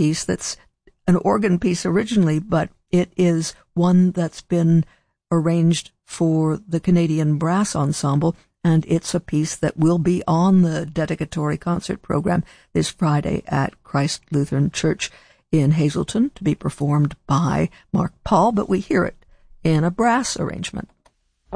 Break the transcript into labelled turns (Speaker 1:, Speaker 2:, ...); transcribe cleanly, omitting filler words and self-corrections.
Speaker 1: piece that's an organ piece originally, but it is one that's been arranged for the Canadian Brass Ensemble, and it's a piece that will be on the dedicatory concert program this Friday at Christ Lutheran Church in Hazleton to be performed by Mark Paul, but we hear it in a brass arrangement.